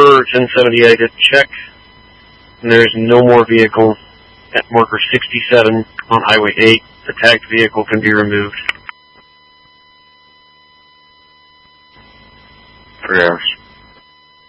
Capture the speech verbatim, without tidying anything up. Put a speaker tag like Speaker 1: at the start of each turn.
Speaker 1: ten seventy, I did check, and there is no more vehicle at marker sixty-seven on Highway eight. The tagged vehicle can be removed.
Speaker 2: Three hours.